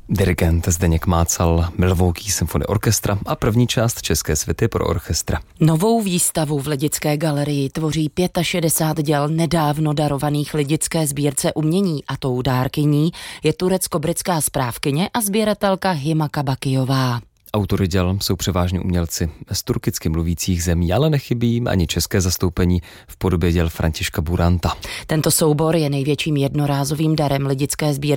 Dirigent Zdeněk Mácal, Milwaukee Symphony Orchestra a první část České svity pro orchestra. Novou výstavu v Lidické galerii tvoří 65 děl nedávno darovaných Lidické sbírce umění a tou dárkyní je turecko-britská správkyně a sběratelka Hima Kabakijová. Autory děl jsou převážně umělci z turkicky mluvících zemí, ale nechybí jim ani české zastoupení v podobě děl Františka Buranta. Tento soubor je největším jednorázovým darem Lidické sbírce